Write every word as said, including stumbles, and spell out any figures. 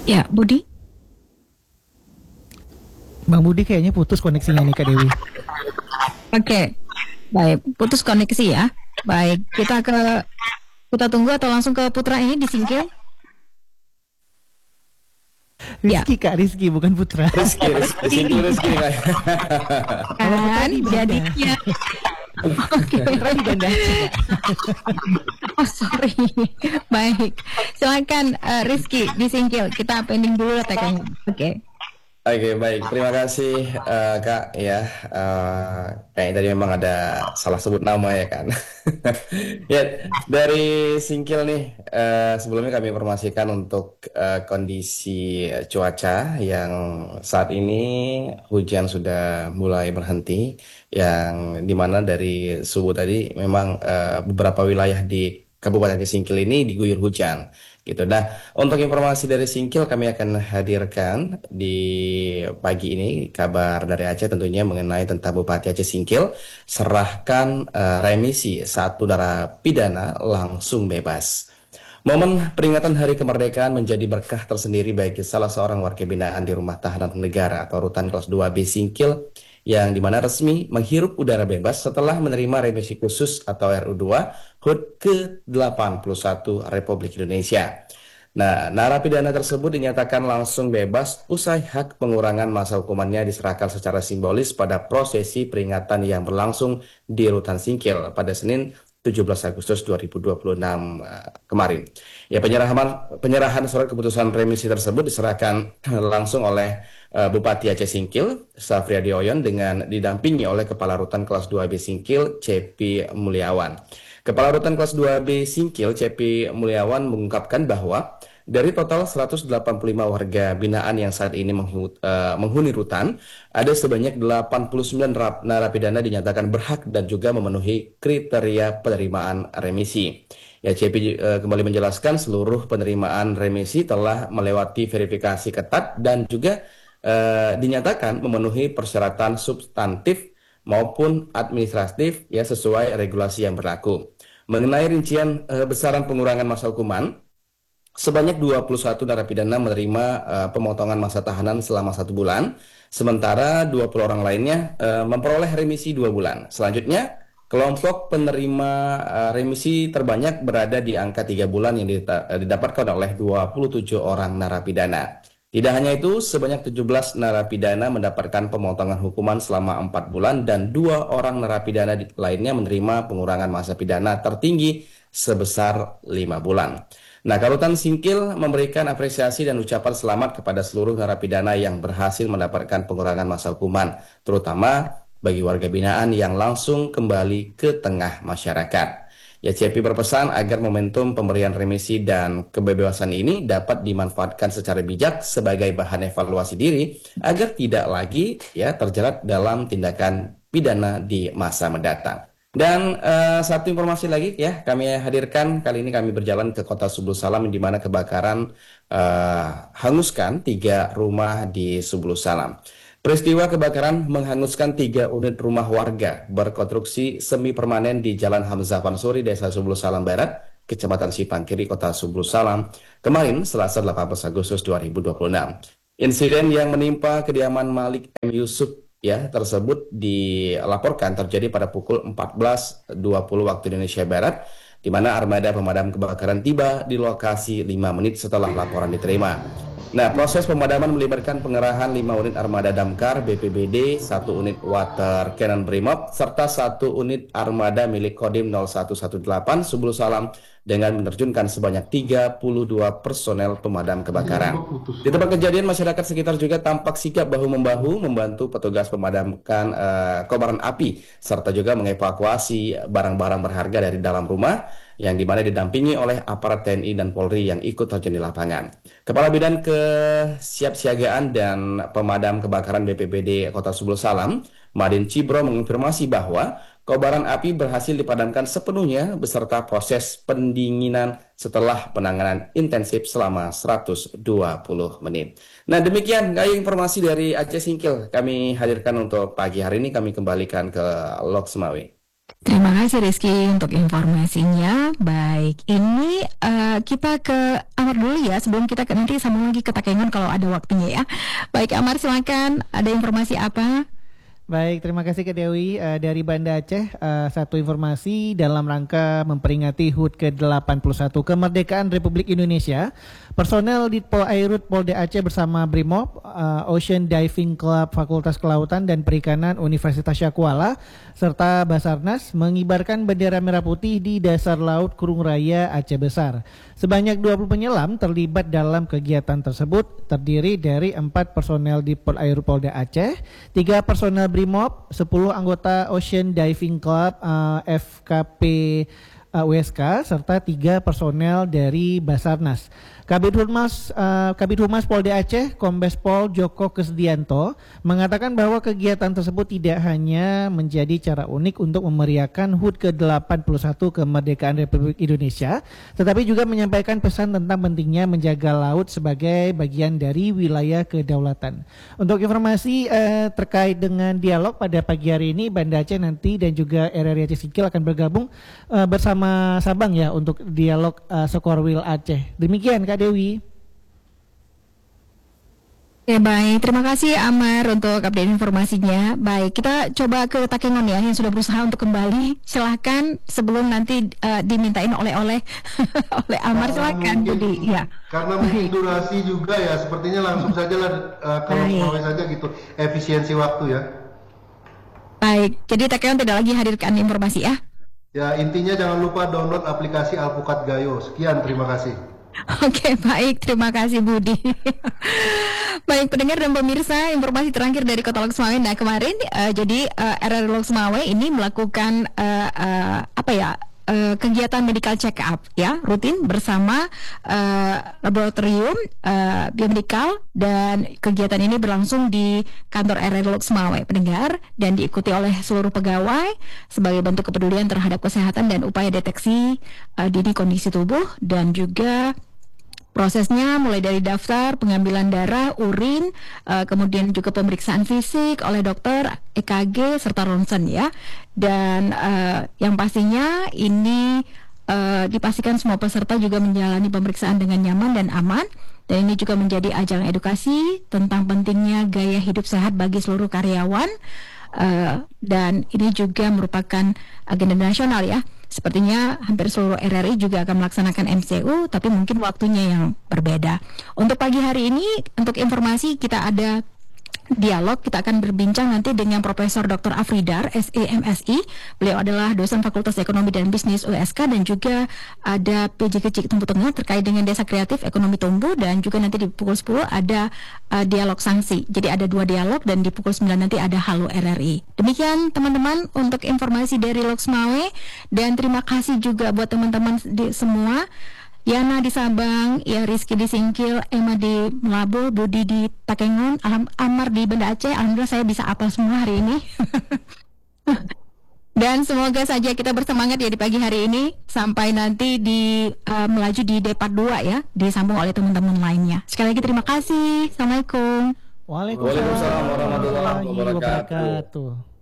Ya, Budi. Bang Budi kayaknya putus koneksinya nih Kak Dewi. Oke, baik. Putus koneksi ya. Baik, kita ke kita tunggu atau langsung ke Putra ini disingkir? Ya, Rizky Kak, Rizky bukan Putra. Rizky, Rizky, disingkil Rizky nih kayak. Kalau Putra kan di Banda. jadinya. Oke. Putra di Banda Aceh, Kak. Oh, sorry. Baik. Silakan eh, Rizky disingkil. Kita pending dulu letaknya. Oke. Oke, baik. Terima kasih eh, Kak ya. Eh, kayaknya tadi memang ada salah sebut nama ya kan. Ya, dari Singkil nih, eh, sebelumnya kami informasikan untuk eh, kondisi cuaca yang saat ini hujan sudah mulai berhenti, yang dimana dari subuh tadi memang eh, beberapa wilayah di Kabupaten Singkil ini diguyur hujan gitu. Nah, untuk informasi dari Singkil kami akan hadirkan di pagi ini kabar dari Aceh tentunya mengenai tentang Bupati Aceh Singkil serahkan eh, remisi satu narapidana langsung bebas. Momen peringatan Hari Kemerdekaan menjadi berkah tersendiri bagi salah seorang warga binaan di Rumah Tahanan Negara atau Rutan Kelas dua B Singkil yang dimana resmi menghirup udara bebas setelah menerima remisi khusus atau R U dua H U T ke delapan puluh satu Republik Indonesia. Nah, narapidana tersebut dinyatakan langsung bebas usai hak pengurangan masa hukumannya diserahkan secara simbolis pada prosesi peringatan yang berlangsung di Rutan Singkil pada Senin tujuh belas Agustus dua ribu dua puluh enam uh, kemarin. Ya, penyerahan penyerahan surat keputusan remisi tersebut diserahkan langsung oleh uh, Bupati Aceh Singkil, Safriadi Oyon dengan didampingi oleh Kepala Rutan Kelas dua B Singkil, C P Mulyawan. Kepala Rutan Kelas dua B Singkil, C P Mulyawan mengungkapkan bahwa dari total seratus delapan puluh lima warga binaan yang saat ini menghu- uh, menghuni rutan, ada sebanyak delapan puluh sembilan rap- narapidana dinyatakan berhak dan juga memenuhi kriteria penerimaan remisi. Ya, C P uh, kembali menjelaskan seluruh penerimaan remisi telah melewati verifikasi ketat dan juga uh, dinyatakan memenuhi persyaratan substantif maupun administratif ya sesuai regulasi yang berlaku. Mengenai rincian uh, besaran pengurangan masa hukuman, sebanyak dua puluh satu narapidana menerima uh, pemotongan masa tahanan selama satu bulan, sementara dua puluh orang lainnya uh, memperoleh remisi dua bulan. Selanjutnya, kelompok penerima uh, remisi terbanyak berada di angka tiga bulan yang dita- uh, didapatkan oleh dua puluh tujuh orang narapidana. Tidak hanya itu, sebanyak tujuh belas narapidana mendapatkan pemotongan hukuman selama empat bulan dan dua orang narapidana di- lainnya menerima pengurangan masa pidana tertinggi sebesar lima bulan. Nah, Karutan Singkil memberikan apresiasi dan ucapan selamat kepada seluruh narapidana yang berhasil mendapatkan pengurangan masa hukuman, terutama bagi warga binaan yang langsung kembali ke tengah masyarakat. Ya, C P berpesan agar momentum pemberian remisi dan kebebasan ini dapat dimanfaatkan secara bijak sebagai bahan evaluasi diri agar tidak lagi ya terjerat dalam tindakan pidana di masa mendatang. Dan eh, satu informasi lagi ya kami hadirkan kali ini kami berjalan ke kota Subul Salam di mana kebakaran eh, hanguskan tiga rumah di Subul Salam. Peristiwa kebakaran menghanguskan tiga unit rumah warga berkonstruksi semi permanen di Jalan Hamzah Pansuri, Desa Subul Salam Barat, Kecamatan Sipangkiri, Kota Subul Salam, kemarin Selasa delapan belas Agustus dua ribu dua puluh enam. Insiden yang menimpa kediaman Malik M. Yusuf ya tersebut dilaporkan terjadi pada pukul empat belas dua puluh waktu Indonesia Barat, di mana armada pemadam kebakaran tiba di lokasi lima menit setelah laporan diterima. Nah, proses pemadaman melibatkan pengerahan lima unit armada damkar B P B D, satu unit water cannon Brimob, serta satu unit armada milik Kodim nol satu satu delapan Subul Salam dengan menerjunkan sebanyak tiga puluh dua personel pemadam kebakaran. Di tempat kejadian, masyarakat sekitar juga tampak sigap bahu-membahu membantu petugas memadamkan eh, kobaran api, serta juga mengevakuasi barang-barang berharga dari dalam rumah, yang dimana didampingi oleh aparat T N I dan Polri yang ikut terjun di lapangan. Kepala Bidang Kesiapsiagaan dan Pemadam Kebakaran B P B D Kota Subul Salam, Madin Cibro mengonfirmasi bahwa kobaran api berhasil dipadamkan sepenuhnya beserta proses pendinginan setelah penanganan intensif selama seratus dua puluh menit. Nah, demikian gaya informasi dari Aceh Singkil kami hadirkan untuk pagi hari ini. Kami kembalikan ke Lok Semawe. Terima kasih Rizky untuk informasinya. Baik, ini eh, kita ke Amar dulu ya sebelum kita ke nanti sambung lagi ke Takengon kalau ada waktunya ya. Baik Amar, silakan. Ada informasi apa? Baik, terima kasih Kak Dewi. Uh, dari Banda Aceh, uh, satu informasi dalam rangka memperingati H U T ke delapan puluh satu kemerdekaan Republik Indonesia. Personel di Polairut Polda Aceh bersama Brimob, uh, Ocean Diving Club Fakultas Kelautan dan Perikanan Universitas Syakuala, serta Basarnas mengibarkan bendera merah putih di dasar laut Kurung Raya Aceh Besar. Sebanyak dua puluh penyelam terlibat dalam kegiatan tersebut, terdiri dari empat personel di Polairut Polda Aceh, tiga personel Brimob, sepuluh anggota Ocean Diving Club uh, F K P uh, U S K, serta tiga personel dari Basarnas. Kabid Humas uh, Kabid Humas Polda Aceh, Kombes Pol Joko Kesdianto, mengatakan bahwa kegiatan tersebut tidak hanya menjadi cara unik untuk memeriahkan H U T ke delapan puluh satu kemerdekaan Republik Indonesia, tetapi juga menyampaikan pesan tentang pentingnya menjaga laut sebagai bagian dari wilayah kedaulatan. Untuk informasi uh, terkait dengan dialog pada pagi hari ini, Banda Aceh nanti dan juga R R I Aceh Singkil akan bergabung uh, bersama Sabang ya untuk dialog uh, Sekorwil Aceh. Demikian Kak Dewi. Ya baik, terima kasih Amar untuk update informasinya. Baik, kita coba ke Takengon ya yang sudah berusaha untuk kembali. Silahkan sebelum nanti uh, dimintain oleh-oleh oleh Amar, silahkan Budi. Ya. Karena mungkin durasi juga ya, sepertinya langsung saja lah uh, kalau mau saja gitu, efisiensi waktu ya. Baik, jadi Takengon tidak lagi hadirkan informasi ya. Ya intinya jangan lupa download aplikasi Alpukat Gayo. Sekian, terima kasih. Oke, baik, terima kasih Budi. Baik pendengar dan pemirsa, informasi terakhir dari Kota Lok Sumawe. Nah kemarin uh, jadi uh, R R I Lok Sumawe ini melakukan uh, uh, apa ya uh, kegiatan medical check up ya rutin bersama uh, laboratorium uh, biomedical, dan kegiatan ini berlangsung di kantor R R I Lok Sumawe pendengar, dan diikuti oleh seluruh pegawai sebagai bentuk kepedulian terhadap kesehatan dan upaya deteksi uh, dini kondisi tubuh, dan juga prosesnya mulai dari daftar, pengambilan darah, urin, uh, kemudian juga pemeriksaan fisik oleh dokter, E K G, serta ronsen ya. Dan uh, yang pastinya ini uh, dipastikan semua peserta juga menjalani pemeriksaan dengan nyaman dan aman. Dan ini juga menjadi ajang edukasi tentang pentingnya gaya hidup sehat bagi seluruh karyawan. Uh, dan ini juga merupakan agenda nasional ya. Sepertinya hampir seluruh R R I juga akan melaksanakan M C U, tapi mungkin waktunya yang berbeda. Untuk pagi hari ini, untuk informasi kita ada dialog, kita akan berbincang nanti dengan Profesor Doktor Afridar, S E M Si. Beliau adalah dosen Fakultas Ekonomi dan Bisnis U S K, dan juga ada P J Kecik Tumbuh Tengah terkait dengan Desa Kreatif Ekonomi Tumbuh, dan juga nanti di pukul sepuluh ada uh, dialog sanksi. Jadi ada dua dialog, dan di pukul sembilan nanti ada Halo R R I. Demikian teman-teman untuk informasi dari Lok Sumawe, dan terima kasih juga buat teman-teman di semua. Yana di Sabang, ya Rizky di Singkil, Emma di Melabo, Budi di Takengon, Alam, Amar di Banda Aceh. Alhamdulillah saya bisa apal semua hari ini. Dan semoga saja kita bersemangat ya di pagi hari ini sampai nanti di uh, melaju di Depart dua ya, disambung oleh teman-teman lainnya. Sekali lagi terima kasih. Assalamualaikum. Waalaikumsalam warahmatullahi wabarakatuh.